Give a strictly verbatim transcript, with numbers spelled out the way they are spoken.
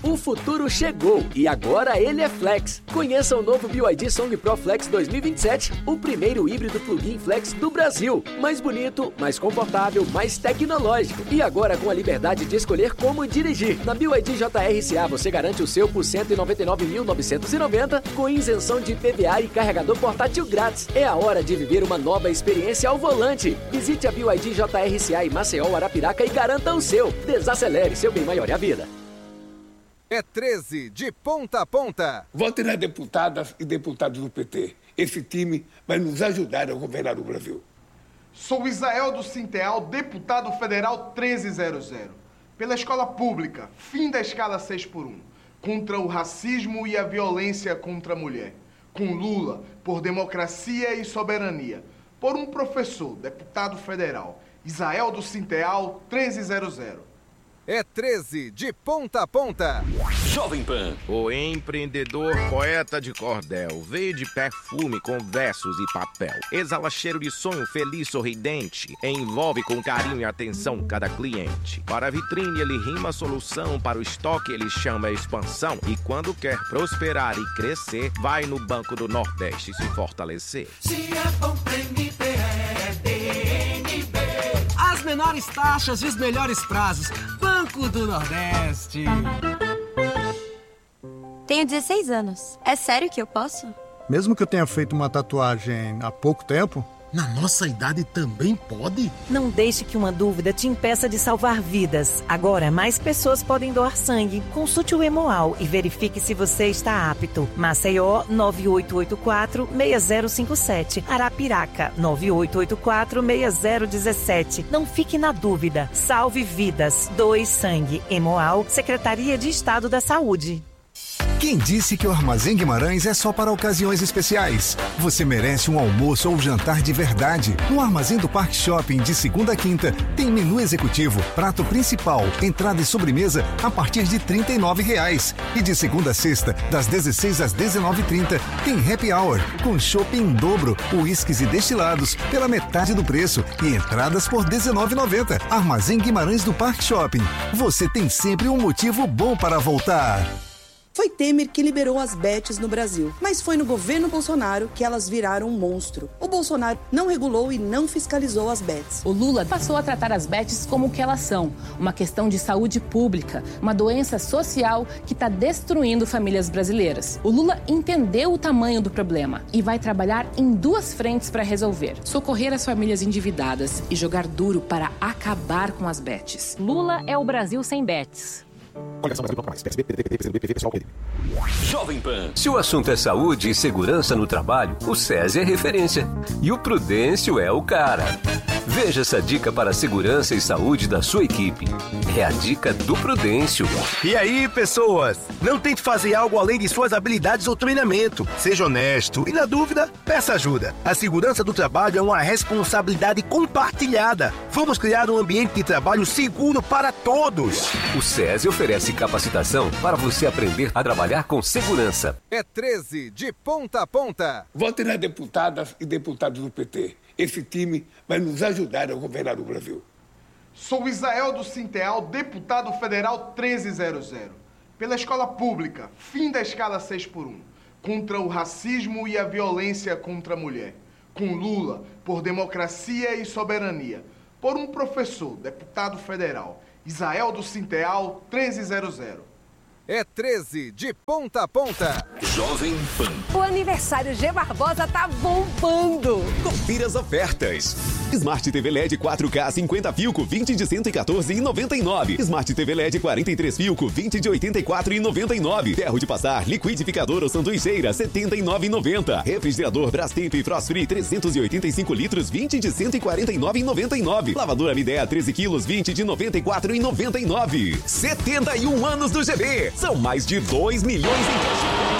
O futuro chegou e agora ele é Flex. Conheça o novo B Y D Song Pro Flex dois mil e vinte e sete, o primeiro híbrido plug-in Flex do Brasil. Mais bonito, mais confortável, mais tecnológico. E agora com a liberdade de escolher como dirigir. Na B Y D J R C A você garante o seu por cento e noventa e nove mil novecentos e noventa com isenção de I P V A e carregador portátil grátis. É a hora de viver uma nova experiência ao volante. Visite a B Y D J R C A em Maceió, Arapiraca e garanta o seu. Desacelere, seu bem maior é a vida. É treze, de ponta a ponta. Vote nas deputadas e deputados do P T. Esse time vai nos ajudar a governar o Brasil. Sou Isael do Sinteal, deputado federal treze zero zero. Pela escola pública, fim da escala seis por um. Contra o racismo e a violência contra a mulher. Com Lula, por democracia e soberania. Por um professor, deputado federal. Isael do Sinteal treze zero zero. É treze, de ponta a ponta. Jovem Pan. O empreendedor poeta de cordel veio de perfume com versos e papel. Exala cheiro de sonho feliz, sorridente. Envolve com carinho e atenção cada cliente. Para a vitrine ele rima a solução, para o estoque ele chama a expansão. E quando quer prosperar e crescer, vai no Banco do Nordeste se fortalecer. Se é bom pra M B, é B N B. As menores taxas e os melhores prazos. Banco do Nordeste. Tenho dezesseis anos. É sério que eu posso? Mesmo que eu tenha feito uma tatuagem há pouco tempo? Na nossa idade também pode? Não deixe que uma dúvida te impeça de salvar vidas. Agora, mais pessoas podem doar sangue. Consulte o Hemoal e verifique se você está apto. Maceió, nove oito oito quatro, seis zero cinco sete. Arapiraca, nove oito oito quatro, seis zero um sete. Não fique na dúvida. Salve vidas. Doe sangue. Hemoal, Secretaria de Estado da Saúde. Quem disse que o Armazém Guimarães é só para ocasiões especiais? Você merece um almoço ou jantar de verdade. No Armazém do Parque Shopping, de segunda a quinta, tem menu executivo, prato principal, entrada e sobremesa a partir de trinta e nove reais. E de segunda a sexta, das dezesseis às dezenove e trinta, tem happy hour, com chopp em dobro, uísques e destilados pela metade do preço e entradas por dezenove reais e noventa centavos. Armazém Guimarães do Parque Shopping. Você tem sempre um motivo bom para voltar. Foi Temer que liberou as bets no Brasil, mas foi no governo Bolsonaro que elas viraram um monstro. O Bolsonaro não regulou e não fiscalizou as bets. O Lula passou a tratar as bets como o que elas são, uma questão de saúde pública, uma doença social que está destruindo famílias brasileiras. O Lula entendeu o tamanho do problema e vai trabalhar em duas frentes para resolver: socorrer as famílias endividadas e jogar duro para acabar com as bets. Lula é o Brasil sem bets. Jovem Pan. Se o assunto é saúde e segurança no trabalho, o SESI é referência. E o Prudêncio é o cara. Veja essa dica para a segurança e saúde da sua equipe. É a dica do Prudêncio. E aí, pessoas? Não tente fazer algo além de suas habilidades ou treinamento. Seja honesto e, na dúvida, peça ajuda. A segurança do trabalho é uma responsabilidade compartilhada. Vamos criar um ambiente de trabalho seguro para todos. O SESI oferece capacitação para você aprender a trabalhar com segurança. É treze, de ponta a ponta. Vote nas deputadas e deputados do P T. Esse time vai nos ajudar a governar o Brasil. Sou Isael do Sinteal, deputado federal treze zero zero. Pela escola pública, fim da escala seis por um. Contra o racismo e a violência contra a mulher. Com Lula, por democracia e soberania. Por um professor, deputado federal. Isael do Sinteal treze zero zero. É treze, de ponta a ponta. Jovem Pan. O aniversário G Barbosa tá bombando. Confira as ofertas. Smart T V L E D quatro K cinquenta Filco vinte de cento e quatorze reais e noventa e nove centavos. Smart T V L E D quarenta e três Filco vinte de oitenta e quatro reais e noventa e nove centavos. Ferro de passar liquidificador ou sanduicheira setenta e nove reais e noventa centavos. Refrigerador Brastemp Frost Free trezentos e oitenta e cinco litros vinte de cento e quarenta e nove reais e noventa e nove centavos. Lavadora Midea treze quilos vinte de noventa e quatro reais e noventa e nove centavos. setenta e um anos do G B. São mais de dois milhões em